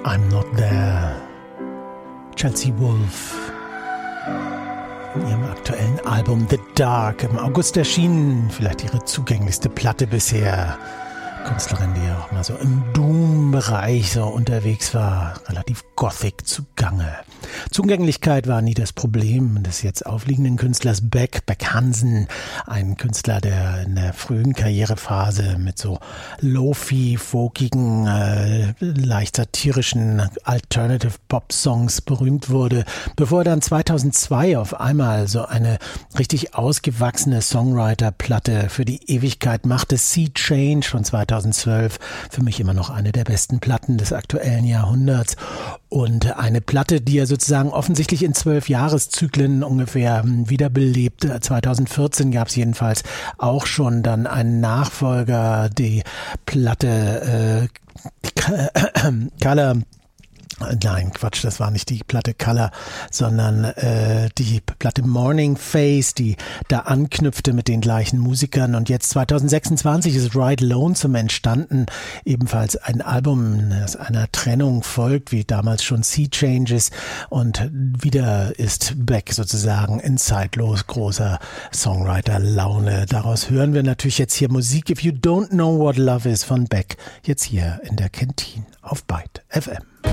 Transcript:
I'm Not There. Chelsea Wolfe in ihrem aktuellen Album The Dark im August erschienen, vielleicht ihre zugänglichste Platte bisher. Künstlerin, die ja auch mal so im Doom-Bereich so unterwegs war, relativ gothic zugange. Zugänglichkeit war nie das Problem des jetzt aufliegenden Künstlers Beck Hansen, ein Künstler, der in der frühen Karrierephase mit so lofi, folkigen, leicht satirischen Alternative-Pop-Songs berühmt wurde, bevor er dann 2002 auf einmal so eine richtig ausgewachsene Songwriter-Platte für die Ewigkeit machte, Sea Change von 2012, für mich immer noch eine der besten Platten des aktuellen Jahrhunderts und eine Platte, die er sozusagen offensichtlich in 12 Jahreszyklen ungefähr wiederbelebt. 2014 gab es jedenfalls auch schon dann einen Nachfolger, die Platte Color. Nein, Quatsch, das war nicht die Platte Color, sondern die Platte Morning Face, die da anknüpfte mit den gleichen Musikern. Und jetzt 2026 ist Ride Lonesome entstanden, ebenfalls ein Album, das einer Trennung folgt, wie damals schon Sea Changes. Und wieder ist Beck sozusagen in zeitlos großer Songwriter-Laune. Daraus hören wir natürlich jetzt hier Musik If You Don't Know What Love Is von Beck, jetzt hier in der Kantine auf Byte FM.